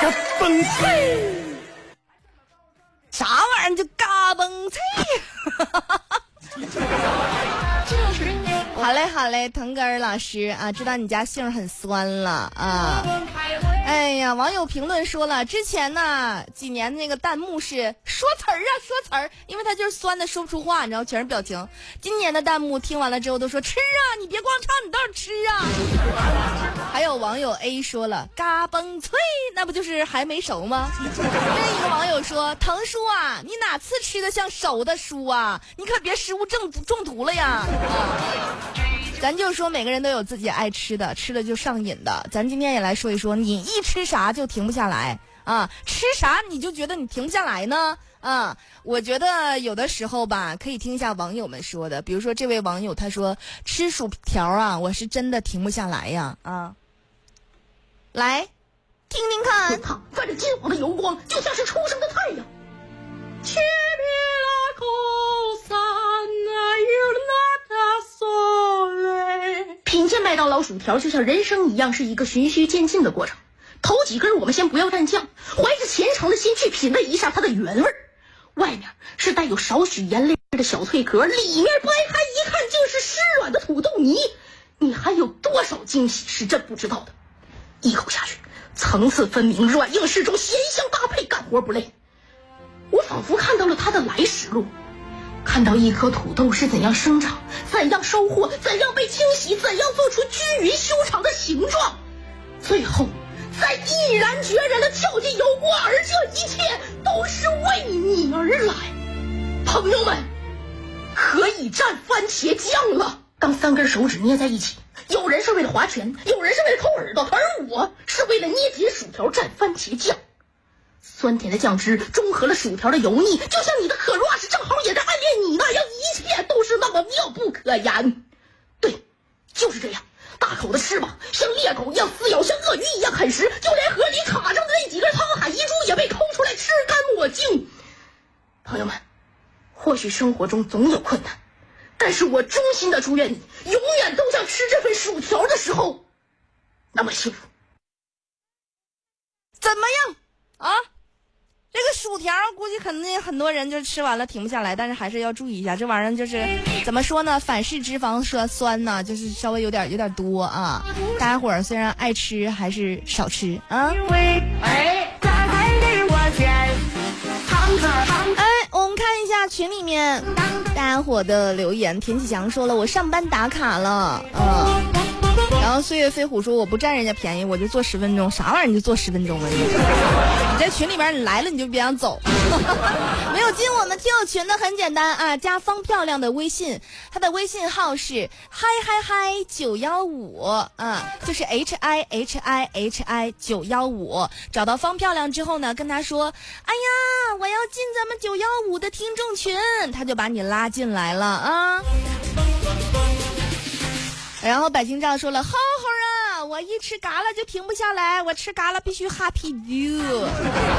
嘎嘣脆， 啥玩意儿就嘎嘣脆？好嘞好嘞，腾格尔老师啊，知道你家姓很酸了啊。哎呀，网友评论说了，之前呢几年那个弹幕是说词儿啊说词儿，因为他就是酸的说不出话，你知道全是表情。今年的弹幕听完了之后都说吃啊，你别光唱，你倒是吃啊。还有网友 A 说了，嘎嘣脆，那不就是还没熟吗？另一个网友说，腾叔啊，你哪次吃的像熟的书啊？你可别食物中毒了呀。咱就说每个人都有自己爱吃的，吃了就上瘾的。咱今天也来说一说，你一吃啥就停不下来啊？吃啥你就觉得你停不下来呢？啊，我觉得有的时候吧，可以听一下网友们说的。比如说这位网友他说，吃薯条啊，我是真的停不下来呀。啊，来听听看， 它泛着金黄的油光，就像是初升的太阳。品鉴麦当劳薯条就像人生一样，是一个循序渐进的过程。头几根我们先不要蘸酱，怀着虔诚的心去品味一下它的原味。外面是带有少许盐粒的小脆壳，里面掰开一看就是湿软的土豆泥。你还有多少惊喜是朕不知道的？一口下去，层次分明，软硬适中，咸香搭配，干活不累。我仿佛看到了它的来时路，看到一颗土豆是怎样生长，怎样收获，怎样被清洗，怎样做出均匀修长的形状，最后再毅然决然地跳进油锅，而这一切都是为你而来。朋友们，可以蘸番茄酱了。当三根手指捏在一起，有人是为了划拳，有人是为了抠耳朵，而我是为了捏紧薯条蘸番茄酱。酸甜的酱汁中和了薯条的油腻，就像你的可 rush 正好也在暗恋你那样，一切都是那么妙不可言。对，就是这样，大口的吃吧，像猎狗一样撕咬，像鳄鱼一样啃食，就连河里卡着的那几根沧海遗珠也被抠出来吃干抹净。朋友们，或许生活中总有困难，但是我衷心的祝愿你永远都像吃这份薯条的时候那么幸福。 怎么样啊？这个薯条估计肯定很多人就吃完了停不下来，但是还是要注意一下，这玩意儿就是怎么说呢，反式脂肪酸呢，就是稍微有点多啊。大家伙儿虽然爱吃，还是少吃啊。我们看一下群里面大家伙的留言。田启祥说了，我上班打卡了，然后岁月飞虎说，我不占人家便宜，我就做10分钟。啥玩意儿你就做10分钟啊？你在群里边你来了你就别想走。没有进我们听友群的很简单啊，加方漂亮的微信，他的微信号是嗨嗨嗨915啊，就是 HIHIHI 915。找到方漂亮之后呢，跟他说，哎呀，我要进咱们915的听众群，他就把你拉进来了啊。然后百姓照说了，浩浩啊，我一吃嘎啦就停不下来，我吃嘎啦必须 happy you。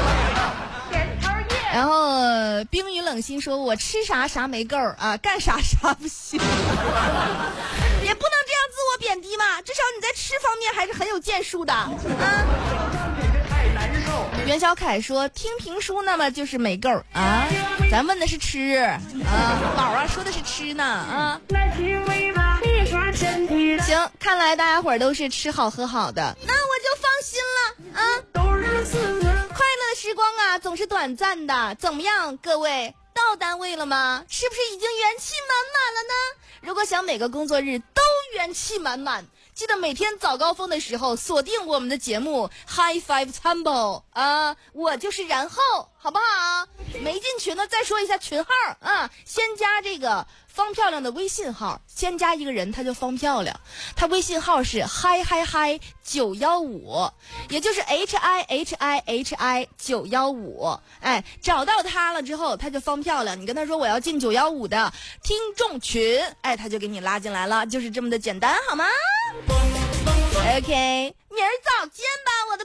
然后冰雨冷心说，我吃啥啥没够啊，干啥啥不行。也不能这样自我贬低嘛，至少你在吃方面还是很有建树的啊。袁小凯说，听评书那么就是没够啊，咱问的是吃啊，宝啊说的是吃呢啊。行，看来大家伙儿都是吃好喝好的，那我就放心了啊。快乐时光啊总是短暂的，怎么样各位，到单位了吗？是不是已经元气满满了呢？如果想每个工作日都元气满满，记得每天早高峰的时候锁定我们的节目 High Five Temple 啊，我就是然后，好不好？没进群的再说一下群号啊，先加这个方漂亮的微信号，先加一个人他就方漂亮，他微信号是嗨嗨嗨915，也就是 HIHIHI 915。哎，找到他了之后他就方漂亮，你跟他说我要进915的听众群，哎，他就给你拉进来了，就是这么的简单，好吗？ OK， 明儿早见吧我的